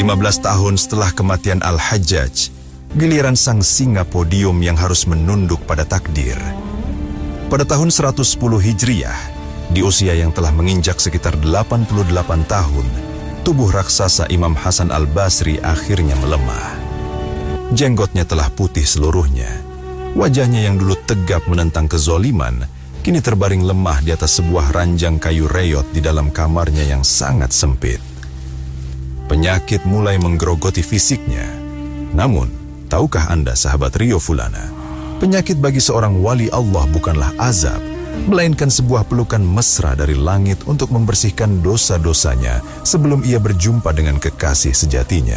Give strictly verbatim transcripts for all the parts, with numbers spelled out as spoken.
lima belas tahun setelah kematian Al-Hajjaj, giliran sang singa podium yang harus menunduk pada takdir. Pada tahun seratus sepuluh Hijriah, di usia yang telah menginjak sekitar delapan puluh delapan tahun, tubuh raksasa Imam Hasan Al-Basri akhirnya melemah. Jenggotnya telah putih seluruhnya. Wajahnya yang dulu tegap menentang kezoliman, kini terbaring lemah di atas sebuah ranjang kayu reyot di dalam kamarnya yang sangat sempit. Penyakit mulai menggerogoti fisiknya. Namun, tahukah Anda sahabat Rio Fulana, penyakit bagi seorang wali Allah bukanlah azab, melainkan sebuah pelukan mesra dari langit untuk membersihkan dosa-dosanya sebelum ia berjumpa dengan kekasih sejatinya.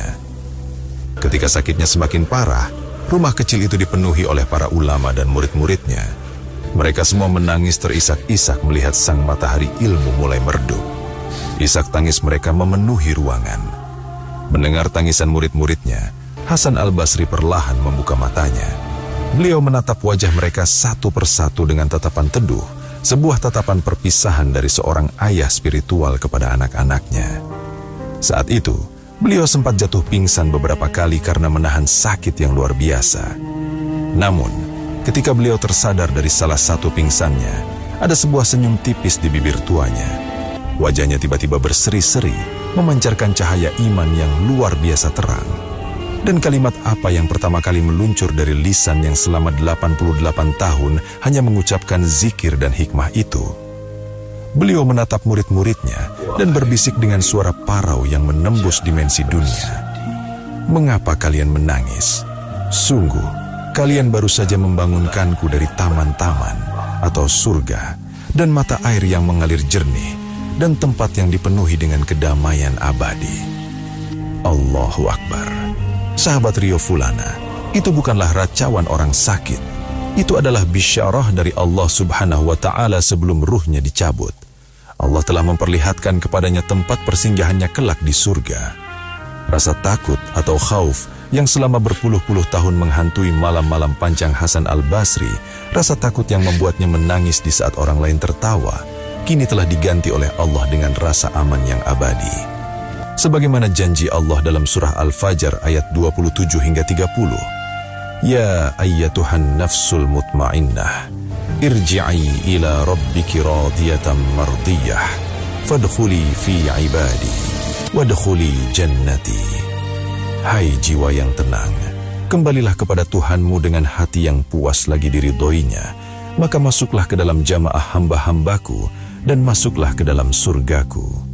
Ketika sakitnya semakin parah, rumah kecil itu dipenuhi oleh para ulama dan murid-muridnya. Mereka semua menangis terisak-isak melihat sang matahari ilmu mulai meredup. Isak tangis mereka memenuhi ruangan. Mendengar tangisan murid-muridnya, Hasan Al-Basri perlahan membuka matanya. Beliau menatap wajah mereka satu persatu dengan tatapan teduh, sebuah tatapan perpisahan dari seorang ayah spiritual kepada anak-anaknya. Saat itu, beliau sempat jatuh pingsan beberapa kali karena menahan sakit yang luar biasa. Namun, ketika beliau tersadar dari salah satu pingsannya, ada sebuah senyum tipis di bibir tuanya. Wajahnya tiba-tiba berseri-seri, memancarkan cahaya iman yang luar biasa terang. Dan kalimat apa yang pertama kali meluncur dari lisan yang selama delapan puluh delapan tahun hanya mengucapkan zikir dan hikmah itu? Beliau menatap murid-muridnya dan berbisik dengan suara parau yang menembus dimensi dunia. Mengapa kalian menangis? Sungguh, kalian baru saja membangunkanku dari taman-taman atau surga dan mata air yang mengalir jernih dan tempat yang dipenuhi dengan kedamaian abadi. Allahu Akbar. Sahabat Rio Fulana, itu bukanlah racauan orang sakit. Itu adalah bisyarah dari Allah Subhanahu wa Ta'ala sebelum ruhnya dicabut. Allah telah memperlihatkan kepadanya tempat persinggahannya kelak di surga. Rasa takut atau khauf yang selama berpuluh-puluh tahun menghantui malam-malam panjang Hasan Al-Basri, rasa takut yang membuatnya menangis di saat orang lain tertawa, kini telah diganti oleh Allah dengan rasa aman yang abadi. Sebagaimana janji Allah dalam surah Al-Fajr ayat dua puluh tujuh hingga tiga puluh. Ya ayyatuhan nafsul mutmainnah, irji'i ila rabbiki radiyatan mardiyah, fadkhuli fi ibadi, wadkhuli jannati. Hai jiwa yang tenang, kembalilah kepada Tuhanmu dengan hati yang puas lagi diridhoinya, maka masuklah ke dalam jamaah hamba-hambaku dan masuklah ke dalam surgaku.